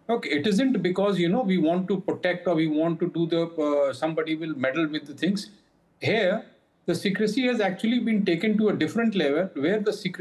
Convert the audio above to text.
Okay, it isn't because we want to protect or we want to do the somebody will meddle with the things. Here, the secrecy has actually been taken to a different level where the secrecy